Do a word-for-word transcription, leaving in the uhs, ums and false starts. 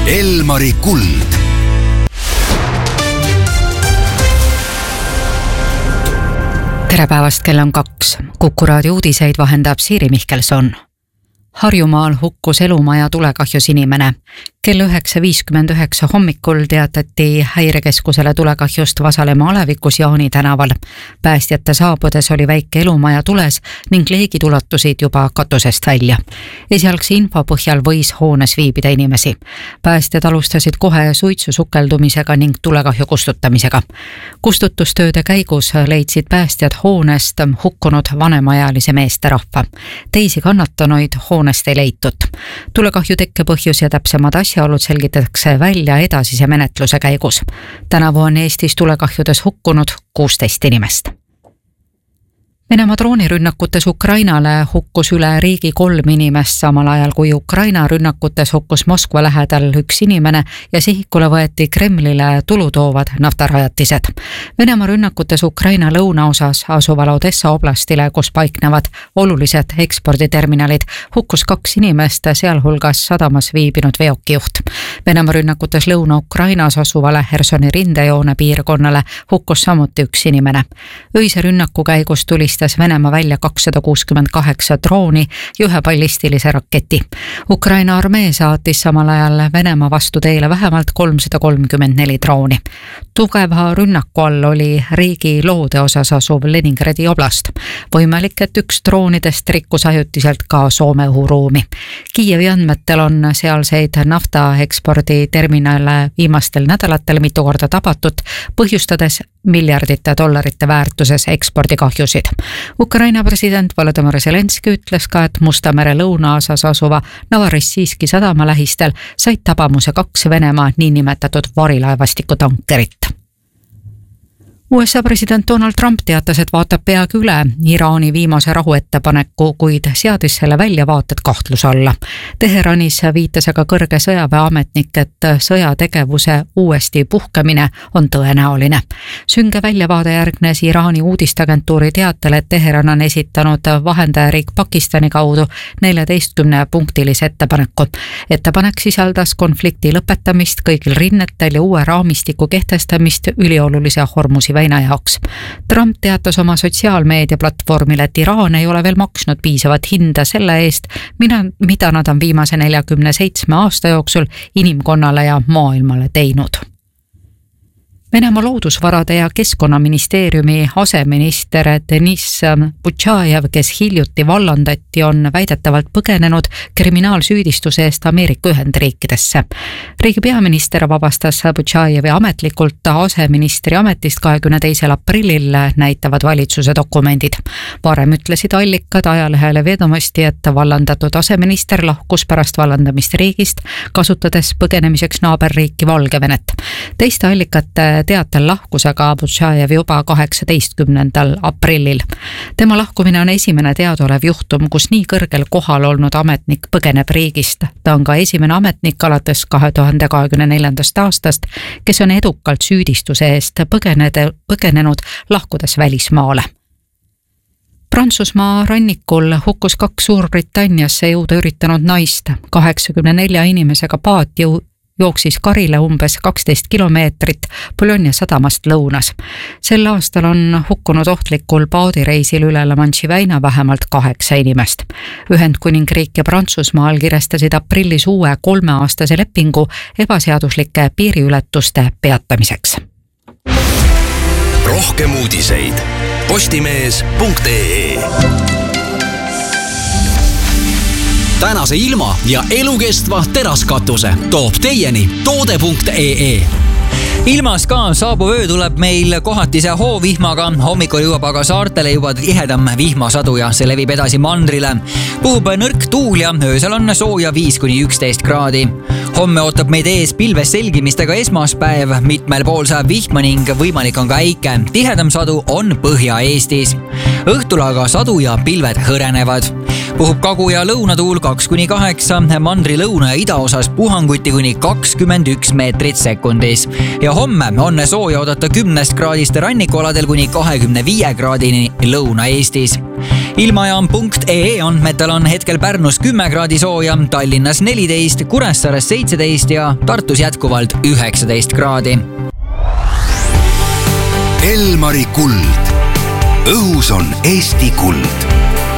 Elmari kuld. Tere päevast, kell on kaks. Kuku raadio uudiseid vahendab Siiri Mihkelson. Harjumaal hukkus elumaja tulekahjus inimene. Kell üheksa viiskümmend üheksa hommikul teatati häirekeskusele tulekahjust Vasalemma alevikus Jaani tänaval. Päästjate saabudes oli väike elumaja tules ning leegid ulatusid juba katusest välja. Esialgse info põhjal võis hoones viibida inimesi. Päästjad alustasid kohe suitsu sukeldumisega ning tulekahju kustutamisega. Kustutustööde käigus leidsid päästjad hoonest hukkunud vanemaealise meesterahva. Teisi kannatanuid hoonest ei leitud. Tulekahju tekke põhjus ja täpsemad asjaolud selgitatakse välja edasise menetluse käigus. Tänavu on Eestis tulekahjudes hukkunud kuusteist inimest. Venemaa droonirünnakutes Ukrainale hukkus üle riigi kolm inimest, samal ajal kui Ukraina rünnakutes hukkus Moskva lähedal üks inimene ja sihikule võeti Kremlile tulutoovad naftarajatised. Venemaa rünnakutes Ukraina lõunaosas asuval Odessa oblastile, kus paiknevad olulised eksporditerminalid, hukkus kaks inimest, sealhulgas sadamas viibinud veokijuht. Venemaa rünnakutes Lõuna-Ukrainas asuvale Hersoni rindejoone piirkonnale hukkus samuti üks inimene. Öise rünnaku käigus tulist Venemaa välja kakssada kuuskümmend kaheksa drooni ja ühe ballistilise raketi. Ukraina armee saatis samal ajal Venemaa vastu teele vähemalt kolmsada kolmkümmend neli drooni. Tugeva rünnaku all oli riigi loode osas asuv Leningradi oblast. Võimalik, et üks droonidest rikkus ajutiselt ka Soome õhuruumi. Kiievi andmetel on sealseid nafta eksporditerminale viimastel nädalatel mitu korda tabatud, põhjustades miljardite dollarite väärtuses ekspordikahjusid. Ukraina president Volodymyr Zelenski ütles ka, et Musta mere lõunaosas asuva Novorossijski sadama lähistel said tabamuse kaks Venemaa niinimetatud varilaevastiku tankerit. U S A president Donald Trump teatas, et vaatab peagi üle Iraani viimase rahuettepaneku, kuid seadis selle väljavaated kahtluse alla. Teheranis viitas aga kõrge sõjaväeametnik, et sõjategevuse uuesti puhkemine on tõenäoline. Sünge väljavaade järgnes Iraani uudistagentuuri teatel, et Teheran on esitanud vahendajariik Pakistani kaudu neljateistkümne punktilise ettepaneku. Ettepanek sisaldas konflikti lõpetamist kõigil rinnetel ja uue raamistiku kehtestamist üliolulise Hormusi väina jaoks. Trump teatas oma sotsiaalmeedia platvormile, et Iraan ei ole veel maksnud piisavat hinda selle eest, mida, mida nad on viimase neljakümne seitsme aasta jooksul inimkonnale ja maailmale teinud. Venemaa loodusvarade ja keskkonnaministeeriumi aseminister Denis Butšajev, kes hiljuti vallandati, on väidetavalt põgenenud kriminaalsüüdistuse eest Ameerika Ühendriikidesse. Riigi peaminister vabastas Butšajevi ametlikult aseministri ametist kahekümne teisel aprillil, näitavad valitsuse dokumendid. Varem ütlesid allikad ajalehele Vedomosti, et vallandatud aseminister lahkus pärast vallandamist riigist, kasutades põgenemiseks naaberriiki Valgevenet. Teiste allikate teatel lahkus aga Butšajev juba kaheksateistkümnendal aprillil. Tema lahkumine on esimene teadolev juhtum, kus nii kõrgel kohal olnud ametnik põgeneb riigist. Ta on ka esimene ametnik alates kahe tuhande kahekümne neljandast aastast, kes on edukalt süüdistuse eest põgenede, põgenenud lahkudes välismaale. Prantsusmaa rannikul hukkus kaks Suurbritanniasse jõuda üritanud naist. kaheksakümne nelja inimesega paat jõu jooksis karile umbes kaksteist kilomeetrit Boulogne sadamast lõunas. Sel aastal on hukkunud ohtlikul paadireisil üle La Manche'i väina vähemalt kaheksa inimest. Ühendkuningriik ja Prantsusmaa allkirjastasid aprillis uue kolmeaastase lepingu ebaseaduslike piiriületuste peatamiseks. Rohkem uudiseid postimees punkt ee. Tänase ilma ja elukestva teraskatuse toob teieni toode punkt ee. Ilmas ka saabuv öö tuleb meil kohatise hoovihmaga. Hommikul jõuab aga saartele juba tihedam vihmasadu ja see levib edasi mandrile. Puhub nõrk tuul ja öösel on sooja viis kuni üksteist kraadi. Homme ootab meid ees pilves selgimistega esmaspäev. Mitmel pool saab vihma ning võimalik on ka äike. Tihedam sadu on Põhja-Eestis. Õhtul aga sadu ja pilved hõrenevad. puhub kagu- ja lõunatuul kaks kuni kaheksa, mandri lõuna- ja idaosas puhanguti kuni kakskümmend üks meetrit sekundis. Ja homme on sooja oodata kümnest kraadist rannikualadel kuni kahekümne viie kraadini Lõuna-Eestis. Ilmajaam punkt ee andmetel on hetkel Pärnus kümme kraadi sooja, Tallinnas neliteist, Kuressaares seitseteist ja Tartus jätkuvalt üheksateist kraadi. Elmari kuld. Õhus on Eesti kuld.